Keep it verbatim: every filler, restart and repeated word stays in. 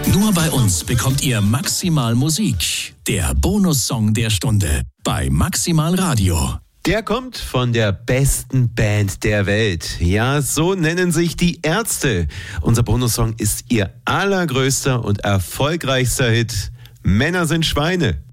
Nur bei uns bekommt ihr Maximal Musik, der Bonussong der Stunde bei Maximal Radio. Der kommt von der besten Band der Welt. Ja, so nennen sich die Ärzte. Unser Bonussong ist ihr allergrößter und erfolgreichster Hit. Männer sind Schweine.